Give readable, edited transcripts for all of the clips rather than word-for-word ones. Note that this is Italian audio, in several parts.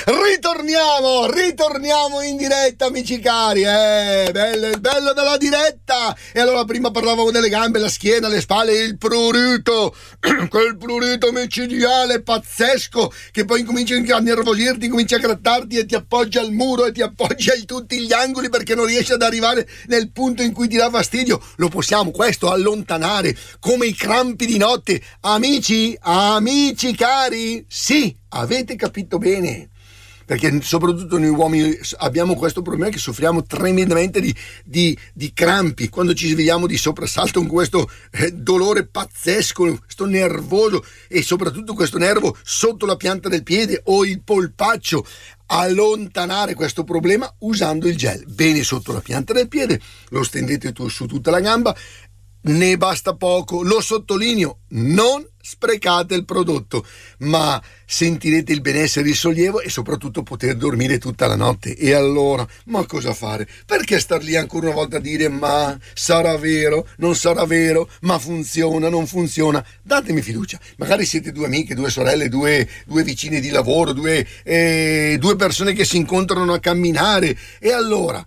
Ritorniamo in diretta, amici cari. Bello della diretta. E allora prima parlavamo delle gambe, la schiena, le spalle, il prurito, quel prurito micidiale pazzesco che poi comincia a nervosirti, comincia a grattarti e ti appoggia al muro e ti appoggia in tutti gli angoli perché non riesci ad arrivare nel punto in cui ti dà fastidio. Lo possiamo questo allontanare come i crampi di notte. Amici cari, sì, avete capito bene. Perché soprattutto noi uomini abbiamo questo problema che soffriamo tremendamente di crampi quando ci svegliamo di soprassalto con questo dolore pazzesco, questo nervoso e soprattutto questo nervo sotto la pianta del piede o il polpaccio. Allontanare questo problema usando il gel bene sotto la pianta del piede, lo stendete su tutta la gamba. Ne basta poco, lo sottolineo, non sprecate il prodotto, ma sentirete il benessere, il sollievo e soprattutto poter dormire tutta la notte. E allora, ma cosa fare? Perché star lì ancora una volta a dire ma sarà vero, non sarà vero, ma funziona, non funziona? Datemi fiducia, magari siete due amiche, due sorelle, due vicine di lavoro, due persone che si incontrano a camminare. E allora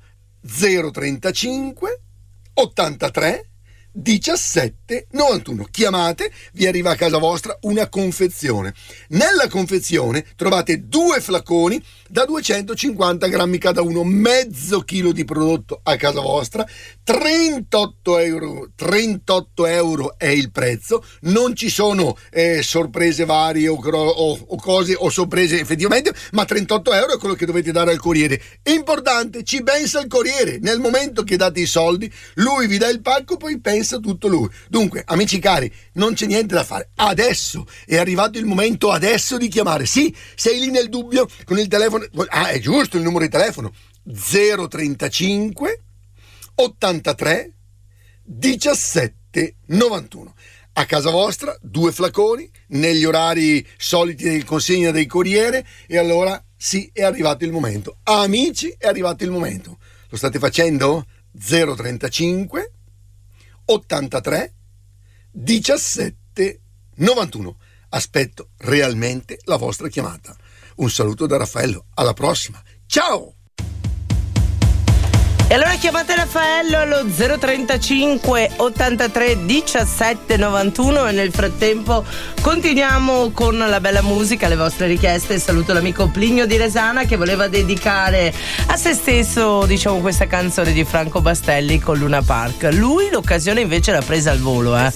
035 83 17 91, chiamate, vi arriva a casa vostra una confezione. Nella confezione trovate 2 flaconi da 250 grammi cada uno, mezzo chilo di prodotto a casa vostra, 38 euro è il prezzo. Non ci sono sorprese varie o cose o sorprese effettivamente, ma 38 euro è quello che dovete dare al corriere. Importante, ci pensa il corriere nel momento che date i soldi, lui vi dà il pacco, poi pensa tutto lui. Dunque, amici cari, non c'è niente da fare. Adesso è arrivato il momento adesso di chiamare. Sì, sei lì nel dubbio con il telefono. È giusto il numero di telefono 035 83 17 91. A casa vostra 2 flaconi negli orari soliti del consegna del corriere. E allora sì, è arrivato il momento. Amici, è arrivato il momento. Lo state facendo? 035 83 17 91. Aspetto realmente la vostra chiamata. Un saluto da Raffaello, alla prossima, ciao! E allora chiamate Raffaello allo 035 83 17 91 e nel frattempo continuiamo con la bella musica, le vostre richieste. Saluto l'amico Plinio di Resana che voleva dedicare a se stesso, diciamo, questa canzone di Franco Bastelli con Luna Park. Lui l'occasione invece l'ha presa al volo,